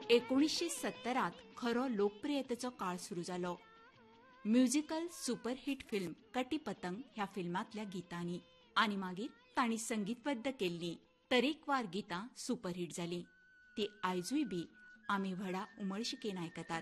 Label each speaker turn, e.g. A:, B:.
A: 1970त खरो लोकप्रियतेचो काळ सुरू जालो. म्युझिकल सुपरहिट फिल्म कटी पतंग ह्या फिल्मांतल्या गितांनी आनी मागीर तांणी संगीतबद्ध केल्ली तरेकवार गितां सुपरहिट जालीं. ती आयजूय बी आमी व्हडा उमळशिकेन आयकतात.